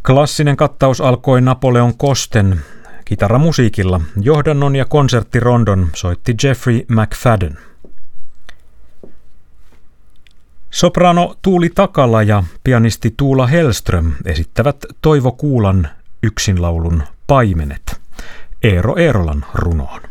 Klassinen kattaus alkoi Napoleon Kosten kitaramusiikilla. Johdannon ja konserttirondon soitti Jeffrey McFadden. Soprano Tuuli Takala ja pianisti Tuula Hellström esittävät Toivo Kuulan yksinlaulun Paimenet Eero Eerolan runoon.